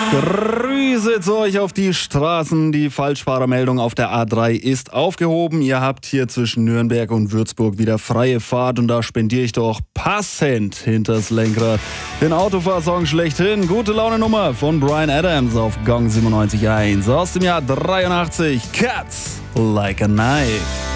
Grüße zu euch auf die Straßen. Die Falschfahrermeldung auf der A3 ist aufgehoben. Ihr habt hier zwischen Nürnberg und Würzburg wieder freie Fahrt und da spendiere ich doch passend hinters Lenkrad den Autofahrsong schlechthin. Gute Laune Nummer von Bryan Adams auf Gong 97.1 aus dem Jahr 83. Cuts like a knife.